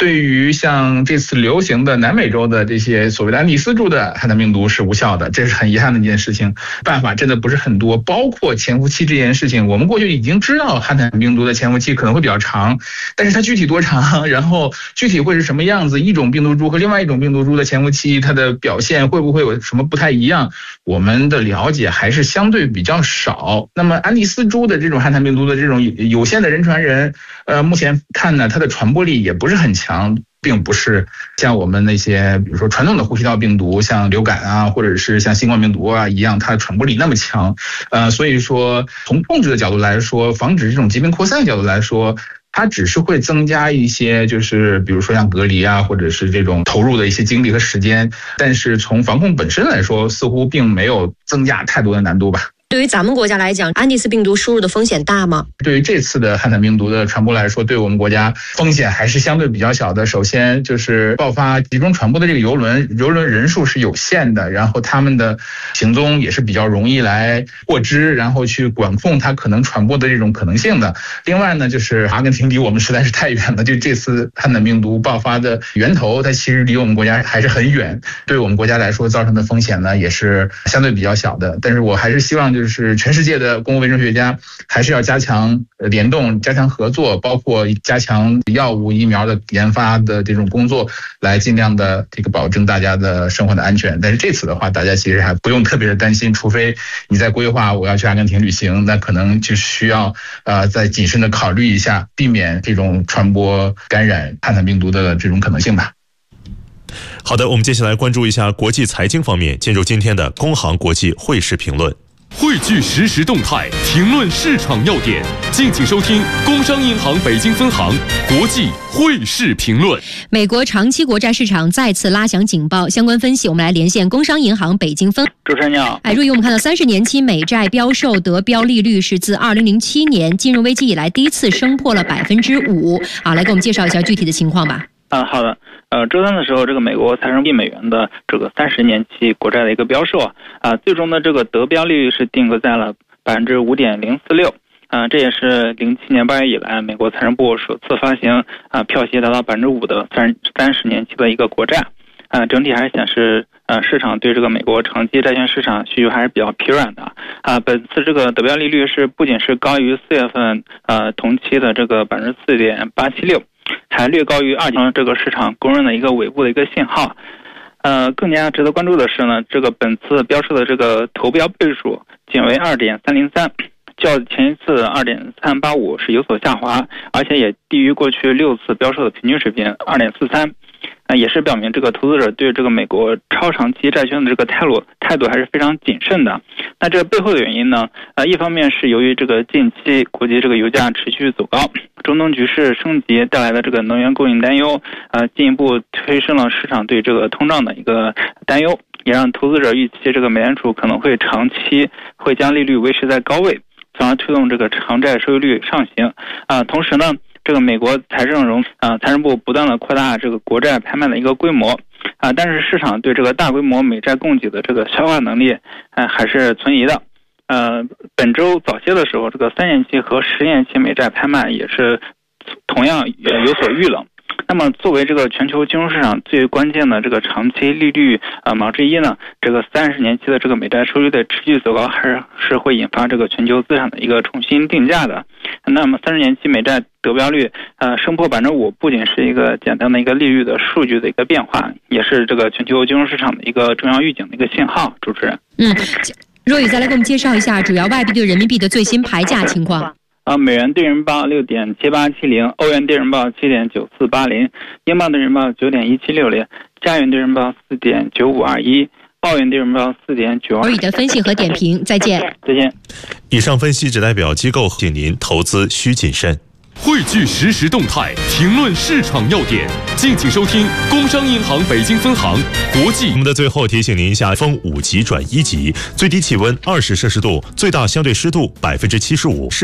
对于像这次流行的南美洲的这些所谓的安第斯株的汉坦病毒是无效的，这是很遗憾的一件事情。办法真的不是很多，包括潜伏期这件事情，我们过去已经知道汉坦病毒的潜伏期可能会比较长，但是它具体多长，然后具体会是什么样子，一种病毒株和另外一种病毒株的潜伏期它的表现会不会有什么不太一样，我们的了解还是相对比较少。那么安第斯株的这种汉坦病毒的这种有限的人传人，目前看呢，它的传播力也不是很强，并不是像我们那些比如说传统的呼吸道病毒，像流感啊，或者是像新冠病毒啊一样，它传播力那么强。所以说从控制的角度来说，防止这种疾病扩散的角度来说，它只是会增加一些，就是比如说像隔离啊，或者是这种投入的一些精力和时间，但是从防控本身来说，似乎并没有增加太多的难度吧。 对于咱们国家来讲，安第斯病毒输入的风险大吗？ 对于这次的汉坦病毒的传播来说，对我们国家风险还是相对比较小的。首先就是爆发集中传播的这个邮轮人数是有限的，然后他们的行踪也是比较容易来获知，然后去管控它可能传播的这种可能性的。另外呢，就是阿根廷离我们实在是太远了，就这次汉坦病毒爆发的源头，它其实离我们国家还是很远，对我们国家来说造成的风险呢也是相对比较小的。但是我还是希望就是全世界的公共卫生学家还是要加强联动，加强合作，包括加强药物疫苗的研发的这种工作，来尽量的这个保证大家的生活的安全。但是这次的话，大家其实还不用特别的担心，除非你在规划我要去阿根廷旅行，那可能就需要再谨慎的考虑一下，避免这种传播感染汉坦病毒的这种可能性吧。 好的，我们接下来关注一下国际财经方面，进入今天的工行国际汇市评论。 汇聚实时动态，评论市场要点，敬请收听工商银行北京分行国际汇市评论。 美国长期国债市场再次拉响警报，相关分析我们来连线工商银行北京分。 主持人你好。 若雨，我们看到30年期美债标售得标利率是自2007年金融危机以来第一次升破了5%。来给我们介绍一下具体的情况吧。 好的。周三的时候，这个美国300亿美元的这个30年期国债的一个标售最终的这个得标利率是定格在了5.046%。这也是07年8月以来美国财政部首次发行票息达到5%的30年期的一个国债。整体还是显示市场对这个美国长期债券市场需求还是比较疲软的本次这个得标利率是不仅是高于4月份同期的这个4.876%。还略高于2年这个市场公认的一个尾部的一个信号。更加值得关注的是呢，这个本次标售的这个投标倍数仅为2.303，较前一次2.385是有所下滑，而且也低于过去6次标售的平均水平2.43。也是表明这个投资者对这个美国超长期债券的这个态度还是非常谨慎的。那这背后的原因呢，一方面是由于这个近期国际这个油价持续走高，中东局势升级带来的这个能源供应担忧，进一步推升了市场对这个通胀的一个担忧，也让投资者预期这个美联储可能会长期会将利率维持在高位，从而推动这个长债收益率上行。同时呢，这个美国财政部不断的扩大这个国债拍卖的一个规模但是市场对这个大规模美债供给的这个消化能力还是存疑的。本周早些的时候，这个3年期和10年期美债拍卖也是同样有所遇冷。那么作为这个全球金融市场最关键的这个长期利率锚之一呢，这个30年期的这个美债收益率的持续走高还是会引发这个全球资产的一个重新定价的。那么30年期美债得标率升破5%，不仅是一个简单的一个利率的数据的一个变化，也是这个全球金融市场的一个重要预警的一个信号。主持人， 若雨再来给我们介绍一下主要外币对人民币的最新牌价情况。 美元对人民币6.7870，欧元对人民币7.9480，英镑对人民币9.1760，加元对人民币4.9521，澳元对人民币4.92。 若雨的分析和点评，再见。 再见。 以上分析只代表机构，请您投资需谨慎。 汇聚实时动态，评论市场要点，敬请收听工商银行北京分行国际。 我们的最后提醒您一下，风5级转1级，最低气温20摄氏度，最大相对湿度75%。